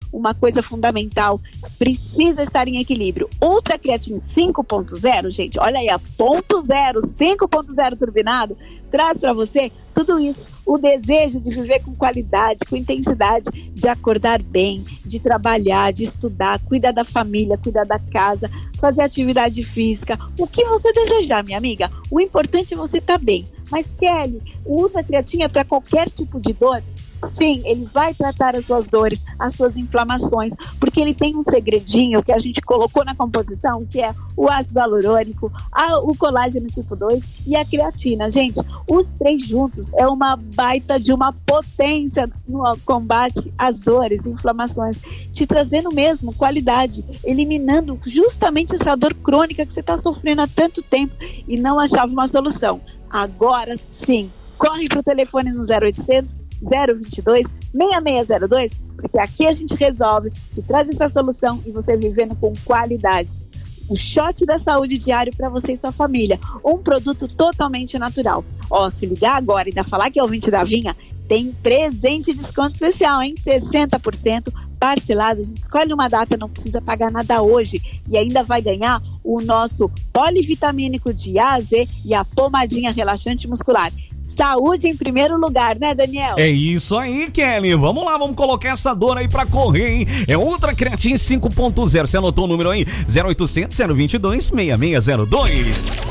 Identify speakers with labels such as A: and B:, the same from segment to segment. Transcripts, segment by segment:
A: uma coisa fundamental, precisa estar em equilíbrio. Ultra Creatine 5.0, gente, olha aí, a 5.0 turbinado, traz para você tudo isso, o desejo de viver com qualidade, com intensidade, de acordar bem, de trabalhar, de estudar, cuidar da família, cuidar da casa, fazer atividade física, o que você desejar, minha amiga. O importante é você estar bem. Mas, Kelly, o Ultra Creatina é para qualquer tipo de dor? Sim, ele vai tratar as suas dores, as suas inflamações, porque ele tem um segredinho que a gente colocou na composição, que é o ácido hialurônico, o colágeno tipo 2 e a creatina. Gente, os três juntos é uma baita de uma potência no combate às dores e inflamações, te trazendo mesmo qualidade, eliminando justamente essa dor crônica que você está sofrendo há tanto tempo e não achava uma solução. Agora sim, corre para o telefone no 0800 022 6602, porque aqui a gente resolve, te traz essa solução e você vivendo com qualidade. O shot da saúde diário para você e sua família, um produto totalmente natural. Ó, se ligar agora e ainda falar que é ouvinte da Vinha, tem presente e desconto especial, hein? 60% parcelado. A gente escolhe uma data, não precisa pagar nada hoje e ainda vai ganhar o nosso polivitamínico de A a Z e a pomadinha relaxante muscular. Saúde em primeiro lugar, né, Daniel?
B: É isso aí, Kelly. Vamos lá, vamos colocar essa dor aí pra correr, hein? É Ultra Creatine 5.0. Você anotou o número aí? 0800 022 6602.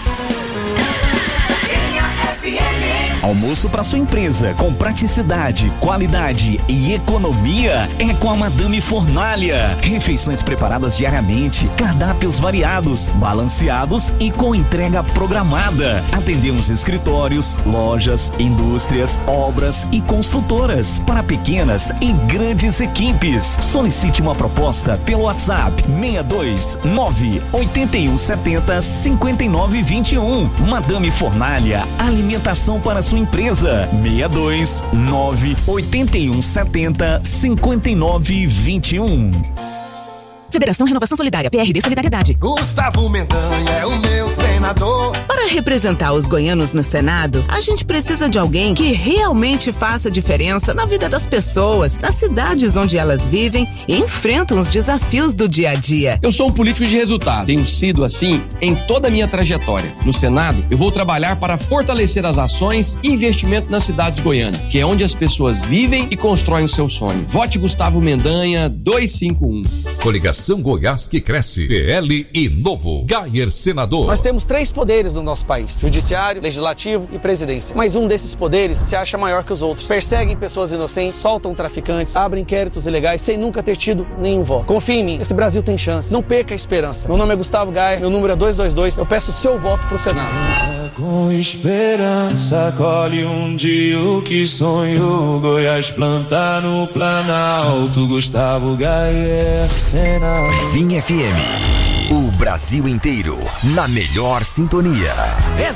B: Almoço para sua empresa com praticidade, qualidade e economia é com a Madame Fornalha. Refeições preparadas diariamente, cardápios variados, balanceados e com entrega programada. Atendemos escritórios, lojas, indústrias, obras e construtoras para pequenas e grandes equipes. Solicite uma proposta pelo WhatsApp 629 8170 5921. Madame Fornalha, alimentação para sua empresa. 629 8170 5921.
C: Federação Renovação Solidária, PRD Solidariedade.
D: Gustavo Mendanha é o meu senador.
C: Para representar os goianos no Senado, a gente precisa de alguém que realmente faça diferença na vida das pessoas, nas cidades onde elas vivem e enfrentam os desafios do dia a dia.
E: Eu sou um político de resultado. Tenho sido assim em toda a minha trajetória. No Senado, eu vou trabalhar para fortalecer as ações e investimento nas cidades goianas, que é onde as pessoas vivem e constroem o seu sonho. Vote Gustavo Mendanha 251.
F: Coligação Goiás que cresce. PL e Novo. Gayer senador.
G: Nós temos 3 poderes no nosso país: judiciário, legislativo e presidência. Mas um desses poderes se acha maior que os outros. Perseguem pessoas inocentes, soltam traficantes, abrem inquéritos ilegais sem nunca ter tido nenhum voto. Confie em mim, esse Brasil tem chance. Não perca a esperança. Meu nome é Gustavo Gayer, meu número é 222. Eu peço o seu voto pro Senado.
H: Com esperança colhe um dia o que sonho. Goiás planta no Planalto. Gustavo Gayer Senado.
I: Vinha FM, o Brasil inteiro na melhor sintonia.